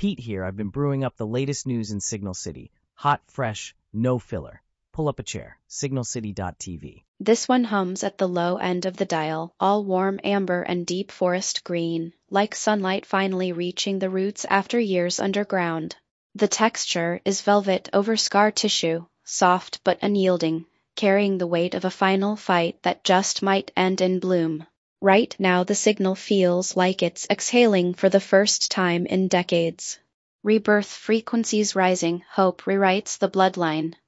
Pete here. I've been brewing up the latest news in Signal City. Hot, fresh, no filler. Pull up a chair. Signalcity.tv. This one hums at the low end of the dial, all warm amber and deep forest green, like sunlight finally reaching the roots after years underground. The texture is velvet over scar tissue, soft but unyielding, carrying the weight of a final fight that just might end in bloom. Right now the signal feels like it's exhaling for the first time in decades. Rebirth frequencies rising, hope rewrites the bloodline.